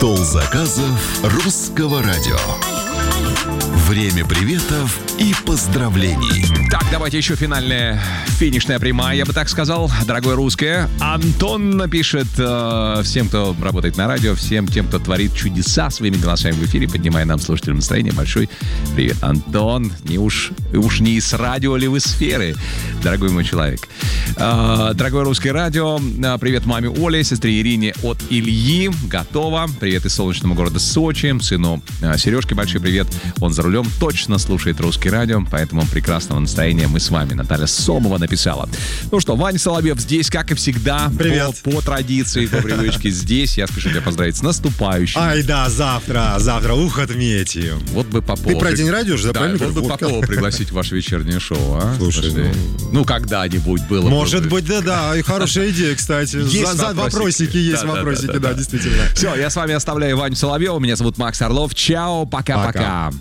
Стол заказов русского радио. Время приветов и поздравлений. Так, давайте еще финишная прямая, я бы так сказал. Дорогое русское. Антон пишет всем, кто работает на радио, всем тем, кто творит чудеса своими голосами в эфире, поднимая нам слушателям настроение. Большой привет, Антон. Уж не из радио ли вы сферы, дорогой мой человек. Дорогое русское радио. Привет маме Оле, сестре Ирине от Ильи. Готово. Привет из солнечного города Сочи. Сыну Сережке большой привет. Он за рулем точно слушает русское радио, поэтому прекрасного настроения мы с вами. Наталья Сомова написала. Ну что, Ваня Соловьев здесь, как и всегда. Привет. По традиции, по привычке здесь. Я спешу тебя поздравить с наступающим. Ай, да, завтра, отметим. Вот бы Попова. Ты про День радио же, да, правильно? Вот бы Попова пригласить в ваше вечернее шоу, а? Слушай, ну когда-нибудь было. Может быть, да, и хорошая идея, кстати. Есть вопросики, есть вопросики, да, действительно. Все, я с вами оставляю Ваню Соловьева. Меня зовут Макс Орлов. Чао, пока-пока.